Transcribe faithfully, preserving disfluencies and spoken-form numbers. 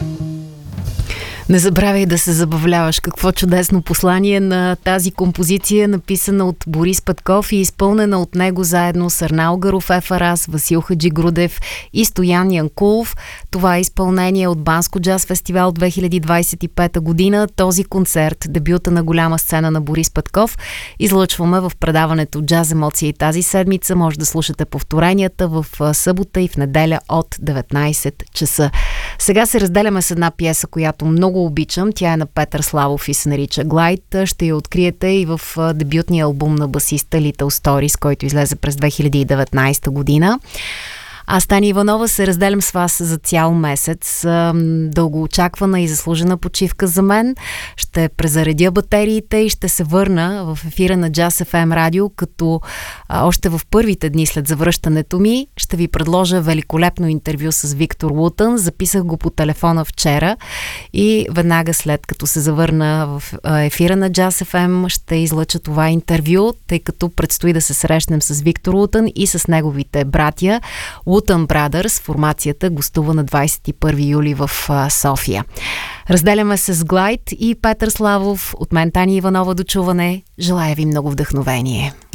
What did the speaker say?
Не забравяй да се забавляваш. Какво чудесно послание на тази композиция, написана от Борис Петков и изпълнена от него заедно с Арналгаров, Ефарас, Васил Хаджигрудев и Стоян Янкулов. Това е изпълнение от Банско джаз фестивал две хиляди двадесет и пета година. Този концерт, дебюта на голяма сцена на Борис Петков, излъчваме в предаването Джаз емоции тази седмица. Може да слушате повторенията в събота и в неделя от деветнадесет часа. Сега се разделяме с една пиеса, която много обичам. Тя е на Петър Славов и се нарича Глайд. Ще я откриете и в дебютния албум на басиста Little Stories, който излезе през две хиляди и деветнадесета година. Аз, Таня Иванова, се разделям с вас за цял месец. Дългоочаквана и заслужена почивка за мен. Ще презаредя батериите и ще се върна в ефира на Jazz еф ем радио, като а, още в първите дни след завръщането ми ще ви предложа великолепно интервю с Виктор Лутън. Записах го по телефона вчера и веднага след като се завърна в ефира на Jazz еф ем ще излъча това интервю, тъй като предстои да се срещнем с Виктор Лутън и с неговите братя Лутън Brothers. Формацията гостува на двадесет и първи юли в София. Разделяме се с Глайд и Петър Славов. От мен, Таня Иванова, до чуване. Желая ви много вдъхновение.